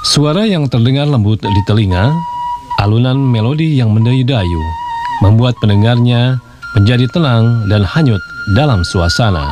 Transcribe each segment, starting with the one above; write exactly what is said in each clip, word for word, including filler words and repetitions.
Suara yang terdengar lembut di telinga, alunan melodi yang mendayu-dayu, membuat pendengarnya menjadi tenang dan hanyut dalam suasana.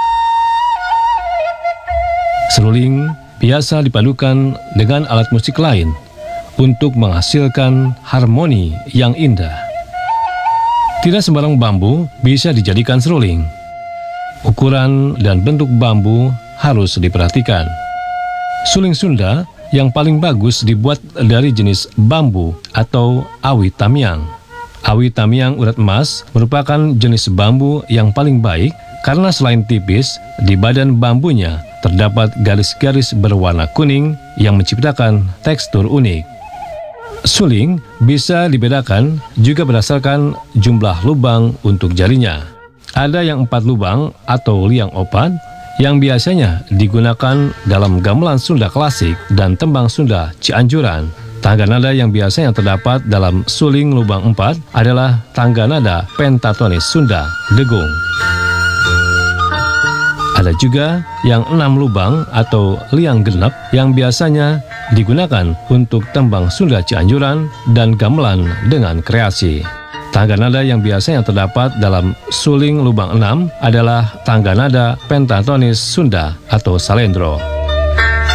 Seruling biasa dipadukan dengan alat musik lain untuk menghasilkan harmoni yang indah. Tidak sembarang bambu bisa dijadikan seruling. Ukuran dan bentuk bambu harus diperhatikan. Suling Sunda yang paling bagus dibuat dari jenis bambu atau awi tamiang. Awi tamiang urat emas merupakan jenis bambu yang paling baik karena selain tipis, di badan bambunya terdapat garis-garis berwarna kuning yang menciptakan tekstur unik. Suling bisa dibedakan juga berdasarkan jumlah lubang untuk jarinya. Ada yang empat lubang atau liang opat, yang biasanya digunakan dalam gamelan Sunda klasik dan tembang Sunda Cianjuran. Tangga nada yang biasanya terdapat dalam suling lubang empat adalah tangga nada pentatonis Sunda Degung. Ada juga yang enam lubang atau liang genep yang biasanya digunakan untuk tembang Sunda Cianjuran dan gamelan dengan kreasi. Tangga nada yang biasanya terdapat dalam suling lubang enam adalah tangga nada pentatonis Sunda atau salendro.